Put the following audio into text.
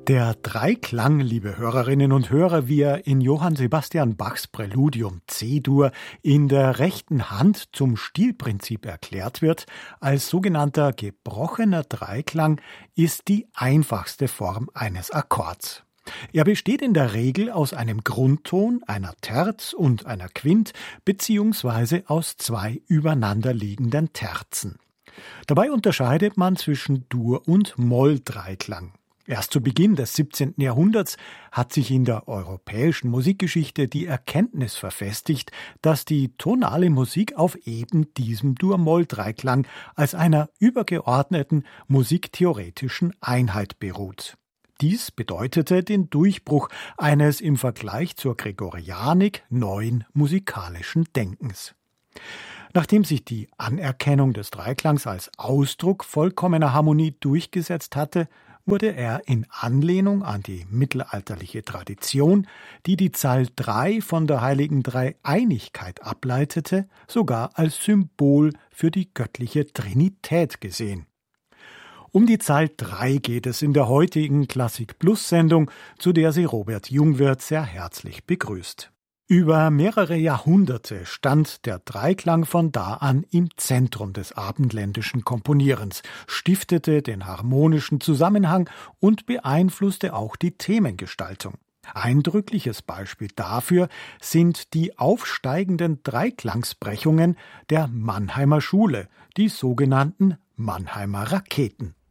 Der Dreiklang, liebe Hörerinnen und Hörer, wie er in Johann Sebastian Bachs Präludium C-Dur in der rechten Hand zum Stilprinzip erklärt wird, als sogenannter gebrochener Dreiklang, ist die einfachste Form eines Akkords. Er besteht in der Regel aus einem Grundton, einer Terz und einer Quint beziehungsweise aus zwei übereinanderliegenden Terzen. Dabei unterscheidet man zwischen Dur- und Moll-Dreiklang. Erst zu Beginn des 17. Jahrhunderts hat sich in der europäischen Musikgeschichte die Erkenntnis verfestigt, dass die tonale Musik auf eben diesem Dur-Moll-Dreiklang als einer übergeordneten musiktheoretischen Einheit beruht. Dies bedeutete den Durchbruch eines im Vergleich zur Gregorianik neuen musikalischen Denkens. Nachdem sich die Anerkennung des Dreiklangs als Ausdruck vollkommener Harmonie durchgesetzt hatte, wurde er in Anlehnung an die mittelalterliche Tradition, die die Zahl 3 von der heiligen Dreieinigkeit ableitete, sogar als Symbol für die göttliche Trinität gesehen. Um die Zahl 3 geht es in der heutigen Klassik-Plus-Sendung, zu der sie Robert Jungwirth sehr herzlich begrüßt. Über mehrere Jahrhunderte stand der Dreiklang von da an im Zentrum des abendländischen Komponierens, stiftete den harmonischen Zusammenhang und beeinflusste auch die Themengestaltung. Eindrückliches Beispiel dafür sind die aufsteigenden Dreiklangsbrechungen der Mannheimer Schule, die sogenannten Mannheimer Raketen.